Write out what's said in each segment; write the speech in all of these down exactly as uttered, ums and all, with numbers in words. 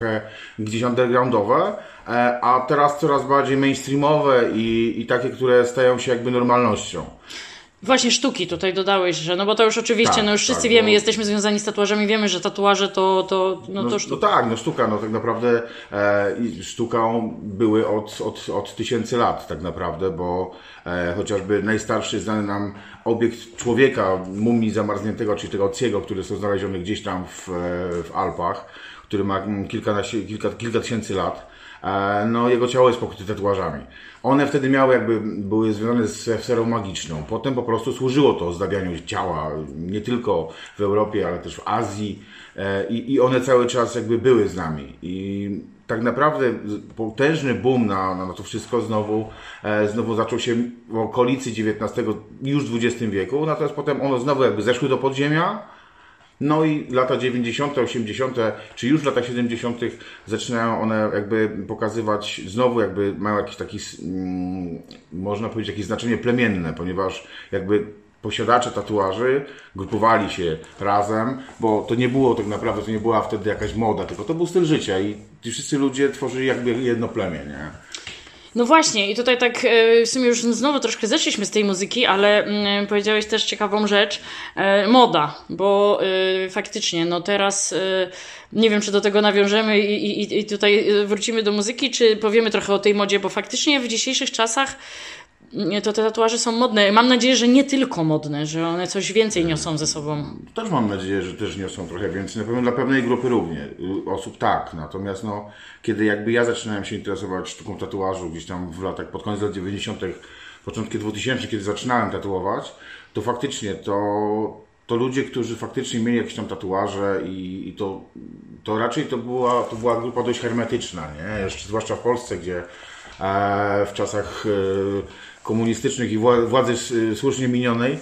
gdzieś undergroundowe, a teraz coraz bardziej mainstreamowe i, i takie, które stają się jakby normalnością. Właśnie sztuki tutaj dodałeś, że no bo to już oczywiście, tak, no już wszyscy tak, wiemy, bo... jesteśmy związani z tatuażami, wiemy, że tatuaże to, to, no, no to sztuka. No tak, no sztuka, no tak naprawdę e, sztuką były od, od, od tysięcy lat tak naprawdę, bo e, chociażby najstarszy znany nam obiekt człowieka, mumii zamarzniętego, czyli tego Ociego, który są znaleziony gdzieś tam w, w Alpach, który ma kilkanaście, kilka, kilka tysięcy lat. No, jego ciało jest pokryte tatuażami. One wtedy miały jakby, były związane z sferą magiczną. Potem po prostu służyło to ozdabianiu ciała, nie tylko w Europie, ale też w Azji. I, i one cały czas jakby były z nami. I tak naprawdę potężny boom na, na to wszystko znowu, znowu zaczął się w okolicy dziewiętnastego, już dwudziestego wieku. Natomiast potem one znowu jakby zeszły do podziemia. No i lata dziewięćdziesiąte, osiemdziesiąte, czy już w latach siedemdziesiątych zaczynają one jakby pokazywać, znowu jakby mają jakiś taki, mm, można powiedzieć, jakieś znaczenie plemienne, ponieważ jakby posiadacze tatuaży grupowali się razem, bo to nie było tak naprawdę, to nie była wtedy jakaś moda, tylko to był styl życia i ci wszyscy ludzie tworzyli jakby jedno plemię, nie? No właśnie i tutaj tak w sumie już znowu troszkę zeszliśmy z tej muzyki, ale powiedziałeś też ciekawą rzecz, moda, bo faktycznie no teraz nie wiem, czy do tego nawiążemy i, i, i tutaj wrócimy do muzyki, czy powiemy trochę o tej modzie, bo faktycznie w dzisiejszych czasach to te tatuaże są modne. Mam nadzieję, że nie tylko modne, że one coś więcej niosą ze sobą. Też mam nadzieję, że też niosą trochę więcej. Na pewno dla pewnej grupy również osób tak. Natomiast no, kiedy jakby ja zaczynałem się interesować sztuką tatuażu gdzieś tam w latach, pod koniec lat dziewięćdziesiątych, początki dwutysięcznych, kiedy zaczynałem tatuować, to faktycznie to, to ludzie, którzy faktycznie mieli jakieś tam tatuaże i, i to, to raczej to była, to była grupa dość hermetyczna, nie? Jeszcze zwłaszcza w Polsce, gdzie e, w czasach e, komunistycznych i władzy słusznie minionej,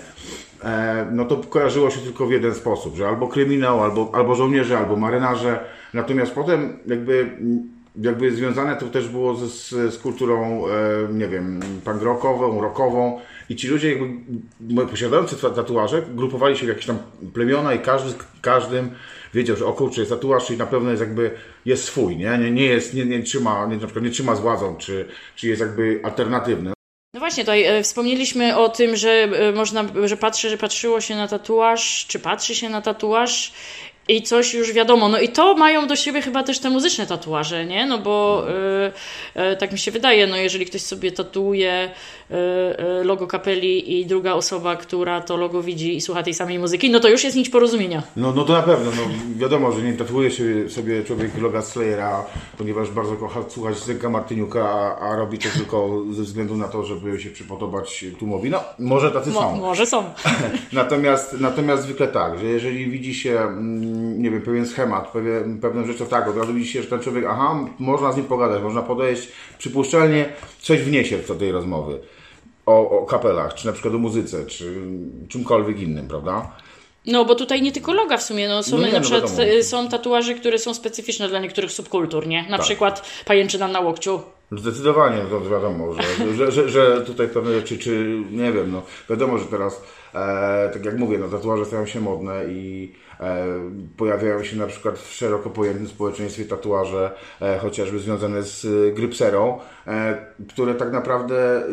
no to kojarzyło się tylko w jeden sposób, że albo kryminał, albo, albo żołnierze, albo marynarze. Natomiast potem jakby, jakby związane to też było z, z kulturą, nie wiem, punk rockową, rockową i ci ludzie jakby posiadający tatuaże grupowali się w jakieś tam plemiona i każdy z każdym wiedział, że o kurczę, jest tatuaż, czyli na pewno jest jakby, jest swój, nie, nie, nie jest, nie, nie trzyma, nie, na przykład nie trzyma z władzą, czy, czy jest jakby alternatywny. No właśnie, tutaj e, wspomnieliśmy o tym, że e, można, że patrzy, że patrzyło się na tatuaż, czy patrzy się na tatuaż i coś już wiadomo. No i to mają do siebie chyba też te muzyczne tatuaże, nie? No bo e, e, tak mi się wydaje, no jeżeli ktoś sobie tatuuje e, e, logo kapeli i druga osoba, która to logo widzi i słucha tej samej muzyki, no to już jest nić porozumienia. No, no to na pewno, no wiadomo, że nie tatuuje się sobie człowiek loga Slayera, ponieważ bardzo kocha słuchać Zenka Martyniuka, a, a robi to tylko ze względu na to, żeby się przypodobać tłumowi. No, może tacy Mo, są. Może są. natomiast, natomiast zwykle tak, że jeżeli widzi się, nie wiem, pewien schemat, pewien, pewną rzecz, to tak, od razu widzi się, że ten człowiek, aha, można z nim pogadać, można podejść, przypuszczalnie coś wniesie do tej rozmowy o, o kapelach, czy na przykład o muzyce, czy czymkolwiek innym, prawda? No, bo tutaj nie tylko loga w sumie, no są no nie, na no przykład wiadomo. są tatuaże, które są specyficzne dla niektórych subkultur, nie? Na tak. przykład pajęczyna na łokciu. Zdecydowanie, no to wiadomo, że, że, że, że tutaj pewne rzeczy, czy nie wiem, no wiadomo, że teraz, e, tak jak mówię, no tatuaże stają się modne i e, pojawiają się na przykład w szeroko pojętym społeczeństwie tatuaże, e, chociażby związane z e, grypserą, e, które tak naprawdę e,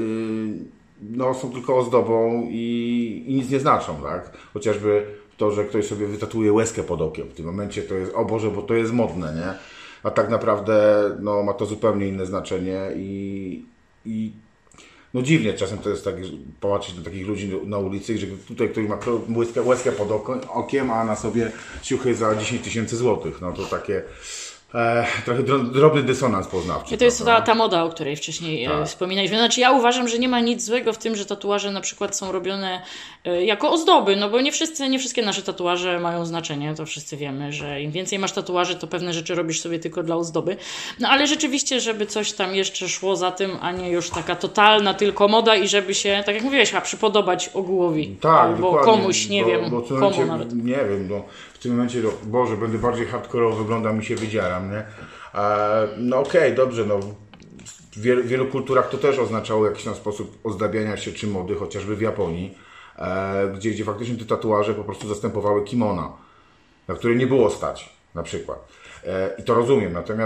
no, są tylko ozdobą i, i nic nie znaczą, tak? Chociażby to, że ktoś sobie wytatuuje łezkę pod okiem, w tym momencie to jest, o Boże, bo to jest modne, nie? A tak naprawdę no, ma to zupełnie inne znaczenie i, i no dziwnie czasem to jest tak, że popatrzeć na takich ludzi na ulicy, że tutaj ktoś ma łezkę, łezkę pod okiem, a na sobie ciuchy za dziesięć tysięcy złotych. No to takie e, trochę drobny dysonans poznawczy. I to jest ta, ta moda, o której wcześniej tak. wspominaliśmy. Znaczy ja uważam, że nie ma nic złego w tym, że tatuaże na przykład są robione jako ozdoby, no bo nie wszyscy, nie wszystkie nasze tatuaże mają znaczenie, to wszyscy wiemy, że im więcej masz tatuaży, to pewne rzeczy robisz sobie tylko dla ozdoby. No ale rzeczywiście, żeby coś tam jeszcze szło za tym, a nie już taka totalna tylko moda i żeby się, tak jak mówiłeś, chyba przypodobać ogółowi. Tak, albo dokładnie, komuś, nie bo, wiem, bo w tym komu momencie, nawet. Nie wiem, no, w tym momencie, no, Boże, będę bardziej hardkorowo wyglądał, mi się wydzieram, nie? E, no okej, okay, dobrze, no. W wielu, w wielu kulturach to też oznaczało jakiś tam sposób ozdabiania się czy mody, chociażby w Japonii, e, gdzie, gdzie faktycznie te tatuaże po prostu zastępowały kimona, na które nie było stać, na przykład. E, I to rozumiem. Natomiast